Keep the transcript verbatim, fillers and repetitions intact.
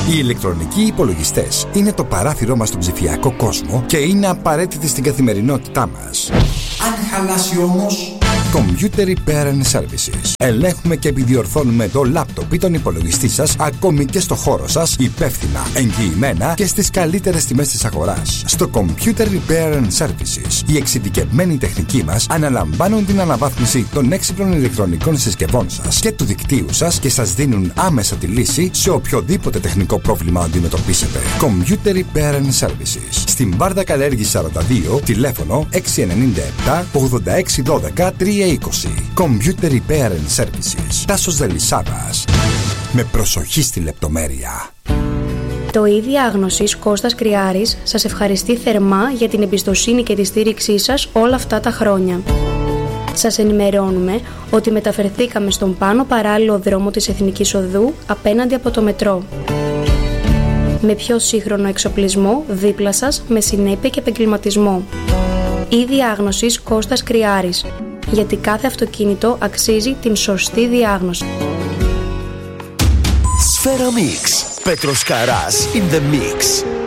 Οι ηλεκτρονικοί υπολογιστές είναι το παράθυρό μας στον ψηφιακό κόσμο και είναι απαραίτητοι στην καθημερινότητά μας. Αν χαλάσει όμως... Computer Repair and Services. Ελέγχουμε και επιδιορθώνουμε το λάπτοπ ή τον υπολογιστή σας, ακόμη και στο χώρο σας, υπεύθυνα, εγγυημένα και στις καλύτερες τιμές της αγοράς. Στο Computer Repair and Services, οι εξειδικευμένοι τεχνικοί μας αναλαμβάνουν την αναβάθμιση των έξυπνων ηλεκτρονικών συσκευών σας και του δικτύου σας και σας δίνουν άμεσα τη λύση σε οποιοδήποτε τεχνικό πρόβλημα αντιμετωπίσετε. Computer Repair and Services. Στην Βάρδα Καλέργης σαράντα δύο, τηλέφωνο έξι εννιά επτά ογδόντα έξι δώδεκα τριακόσια είκοσι. Computer Repair and Services. Τάσος Δελισσάδας. Με προσοχή στη λεπτομέρεια. Το ΙΔ Διάγνωσης Κώστας Κρυάρης σας ευχαριστεί θερμά για την εμπιστοσύνη και τη στήριξή σας όλα αυτά τα χρόνια. Σας ενημερώνουμε ότι μεταφερθήκαμε στον πάνω παράλληλο δρόμο της Εθνικής Οδού απέναντι από το μετρό. Με πιο σύγχρονο εξοπλισμό δίπλα σας, με συνέπεια και επαγγελματισμό. ΙΔ Διάγνωσης Κώστας Κρυάρης. Γιατί κάθε αυτοκίνητο αξίζει την σωστή διάγνωση. Σφαίρα Mix. Πέτρος Καράς in the mix.